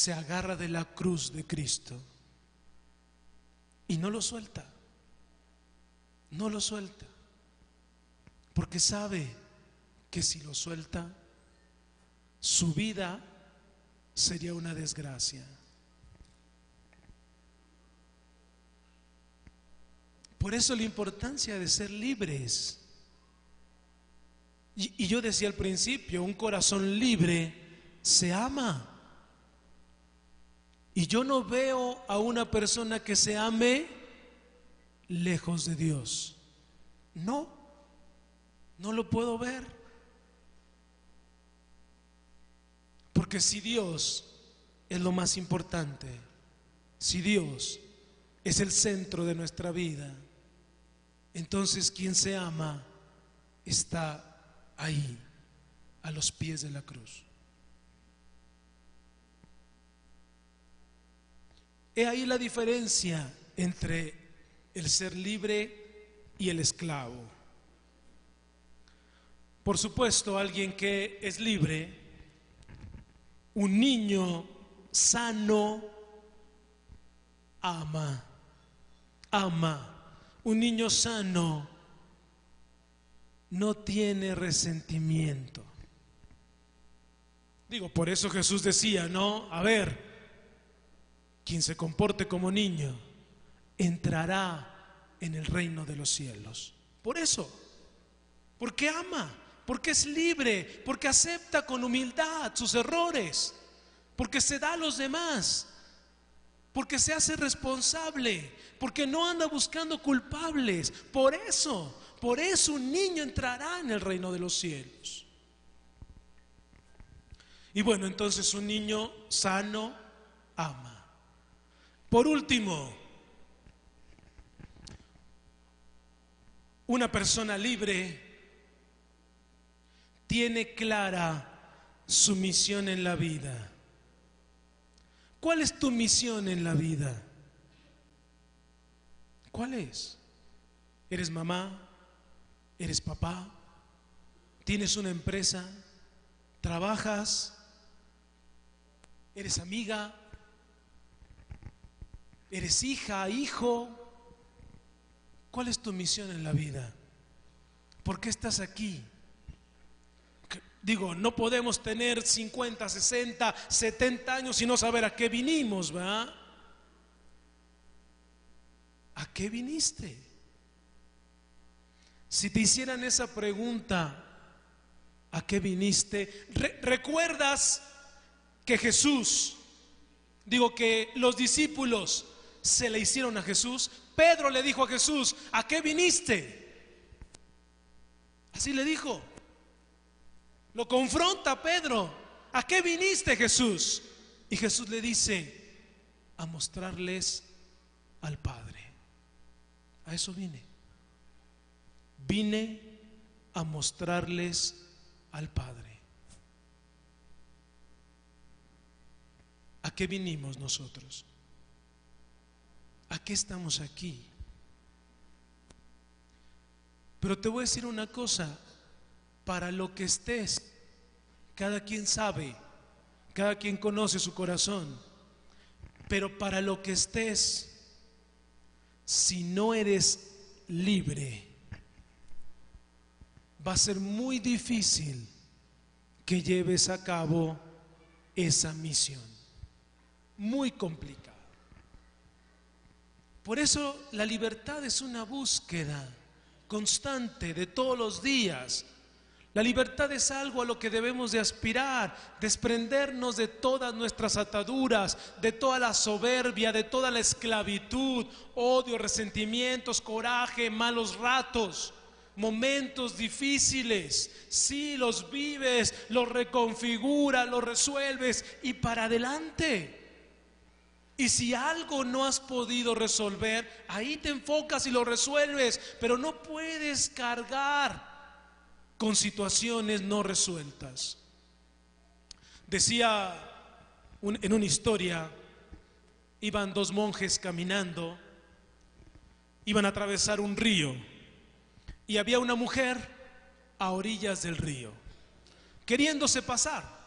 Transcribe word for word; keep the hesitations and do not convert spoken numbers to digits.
se agarra de la cruz de Cristo y no lo suelta, no lo suelta, porque sabe que si lo suelta, su vida sería una desgracia. Por eso la importancia de ser libres. Y, y yo decía al principio, un corazón libre se ama. Y yo no veo a una persona que se ame lejos de Dios. No, no lo puedo ver. Porque si Dios es lo más importante, si Dios es el centro de nuestra vida, entonces quien se ama está ahí, a los pies de la cruz. He ahí la diferencia entre el ser libre y el esclavo. Por supuesto, alguien que es libre, un niño sano, ama, ama. Un niño sano no tiene resentimiento. Digo, por eso Jesús decía, no, a ver, quien se comporte como niño entrará en el reino de los cielos. Por eso, porque ama, porque es libre, porque acepta con humildad sus errores, porque se da a los demás, porque se hace responsable, porque no anda buscando culpables. Por eso, por eso un niño entrará en el reino de los cielos. Y bueno, entonces un niño sano ama. Por último, una persona libre tiene clara su misión en la vida. ¿Cuál es tu misión en la vida? ¿Cuál es? ¿Eres mamá? ¿Eres papá? ¿Tienes una empresa? ¿Trabajas? ¿Eres amiga? ¿Eres hija, hijo? ¿Cuál es tu misión en la vida? ¿Por qué estás aquí? Digo, no podemos tener cincuenta, sesenta, setenta años y no saber a qué vinimos, ¿verdad? ¿A qué viniste? Si te hicieran esa pregunta, ¿a qué viniste? Re- ¿Recuerdas que Jesús, digo que los discípulos se le hicieron a Jesús? Pedro le dijo a Jesús, ¿a qué viniste? Así le dijo. Lo confronta Pedro. ¿A qué viniste, Jesús? Y Jesús le dice, a mostrarles al Padre. A eso vine. Vine a mostrarles al Padre. ¿A qué vinimos nosotros? ¿A qué estamos aquí? Pero te voy a decir una cosa. Para lo que estés, cada quien sabe, cada quien conoce su corazón, pero para lo que estés, si no eres libre, va a ser muy difícil que lleves a cabo esa misión. Muy complicado. Por eso la libertad es una búsqueda constante de todos los días. La libertad es algo a lo que debemos de aspirar, desprendernos de todas nuestras ataduras, de toda la soberbia, de toda la esclavitud, odio, resentimientos, coraje, malos ratos, momentos difíciles. Sí, los vives, los reconfiguras, los resuelves y para adelante. Y si algo no has podido resolver, ahí te enfocas y lo resuelves, pero no puedes cargar con situaciones no resueltas. Decía un, en una historia, iban dos monjes caminando, iban a atravesar un río y había una mujer a orillas del río, queriéndose pasar.